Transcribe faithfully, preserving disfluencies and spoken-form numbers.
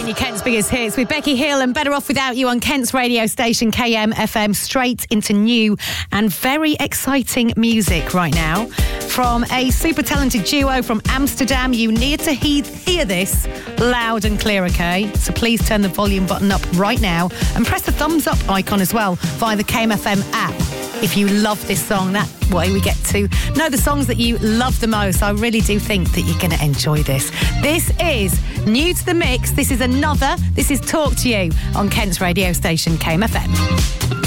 playing your Kent's biggest hits with Becky Hill and Better Off Without You on Kent's radio station K M F M. Straight into new and very exciting music right now from a super talented duo from Amsterdam. You need to he- hear this loud and clear, okay? So please turn the volume button up right now and press the thumbs up icon as well via the K M F M app. If you love this song, that way we get to know the songs that you love the most. I really do think that you're going to enjoy this. This is new to the mix. This is another. This is Talk to You on Kent's radio station K M F M.